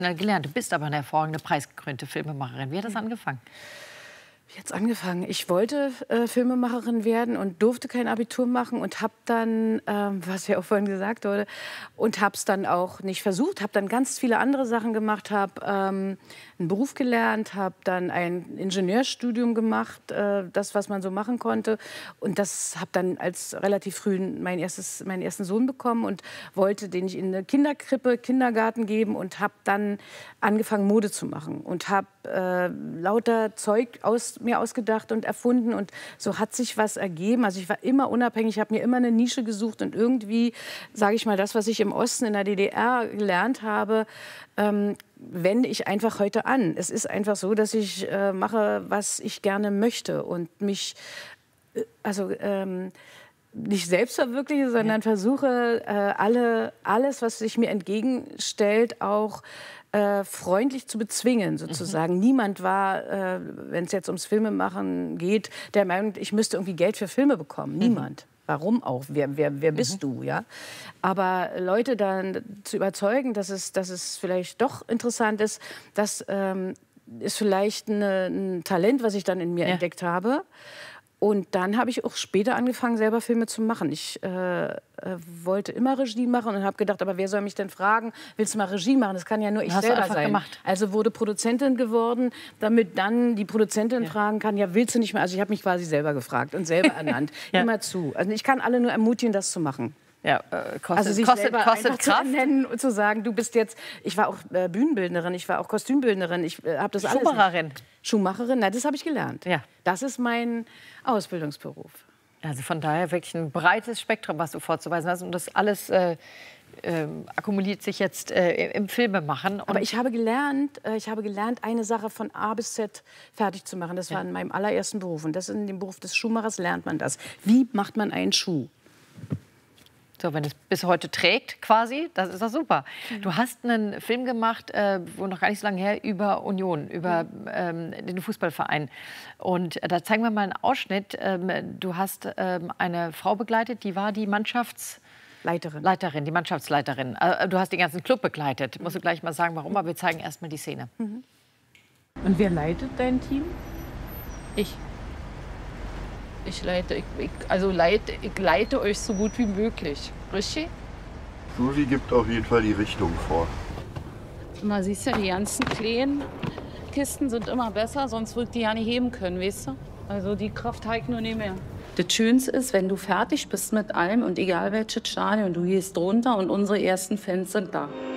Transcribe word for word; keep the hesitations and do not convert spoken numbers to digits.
gelernt. Du bist aber eine hervorragende, preisgekrönte Filmemacherin. Wie hat das angefangen? Wie hat's angefangen? Ich wollte äh, Filmemacherin werden und durfte kein Abitur machen und habe dann, ähm, was ja auch vorhin gesagt wurde, und habe es dann auch nicht versucht, habe dann ganz viele andere Sachen gemacht, habe ähm, einen Beruf gelernt, habe dann ein Ingenieurstudium gemacht, äh, das, was man so machen konnte. Und das habe dann als relativ früh mein erstes, meinen ersten Sohn bekommen und wollte den ich in eine Kinderkrippe, Kindergarten geben und habe dann angefangen, Mode zu machen und habe äh, lauter Zeug aus mir ausgedacht und erfunden und so hat sich was ergeben. Also ich war immer unabhängig, ich habe mir immer eine Nische gesucht und irgendwie, sage ich mal, das, was ich im Osten in der D D R gelernt habe, ähm, wende ich einfach heute an. Es ist einfach so, dass ich äh, mache, was ich gerne möchte und mich, äh, also ähm, nicht selbst verwirkliche, sondern ja. versuche, äh, alle, alles, was sich mir entgegenstellt, auch Äh, freundlich zu bezwingen, sozusagen. Mhm. Niemand war, äh, wenn es jetzt ums Filmemachen geht, der Meinung, ich müsste irgendwie Geld für Filme bekommen. Niemand. Mhm. Warum auch? Wer, wer, wer bist mhm. du? Ja? Aber Leute dann zu überzeugen, dass es, dass es vielleicht doch interessant ist, das ähm, ist vielleicht eine, ein Talent, was ich dann in mir ja. entdeckt habe. Und dann habe ich auch später angefangen, selber Filme zu machen. Ich äh, äh, wollte immer Regie machen und habe gedacht, aber wer soll mich denn fragen, willst du mal Regie machen? Das kann ja nur ich Hast selber du sein. Gemacht. Also wurde Produzentin geworden, damit dann die Produzentin ja. fragen kann, ja, willst du nicht mehr? Also ich habe mich quasi selber gefragt und selber ernannt. ja. Immer zu. Also ich kann alle nur ermutigen, das zu machen. Ja, äh, kostet, also sich kostet, selber kostet Kraft. Zu nennen und zu sagen, du bist jetzt, ich war auch äh, Bühnenbildnerin, ich war auch Kostümbildnerin, ich äh, habe das alles. Schuhmacherin. Schuhmacherin, na, das habe ich gelernt. Ja. Das ist mein Ausbildungsberuf. Also von daher wirklich ein breites Spektrum, was du vorzuweisen hast. Und das alles äh, äh, akkumuliert sich jetzt äh, im Filmemachen. Und aber ich habe gelernt, äh, ich habe gelernt, eine Sache von A bis Z fertig zu machen. Das ja. war in meinem allerersten Beruf. Und das in dem Beruf des Schuhmachers lernt man das. Wie macht man einen Schuh? So, wenn es bis heute trägt, quasi, das ist doch super. Mhm. Du hast einen Film gemacht, äh, wo noch gar nicht so lange her, über Union, über mhm. ähm, den Fußballverein. Und äh, da zeigen wir mal einen Ausschnitt. Ähm, du hast ähm, eine Frau begleitet, die war die Mannschaftsleiterin. Leiterin, die Mannschaftsleiterin. Äh, du hast den ganzen Club begleitet. Musst du gleich mal sagen, warum, aber wir zeigen erst mal die Szene. Mhm. Und wer leitet dein Team? Ich. Ich leite, ich, ich, also leite, ich leite euch so gut wie möglich. Richtig? Susi gibt auf jeden Fall die Richtung vor. Man siehst ja, die ganzen kleinen Kisten sind immer besser, sonst würde ich die ja nicht heben können, weißt du? Also die Kraft habe ich nur nicht mehr. Das Schönste ist, wenn du fertig bist mit allem und egal welches Stadion, du gehst runter und unsere ersten Fans sind da.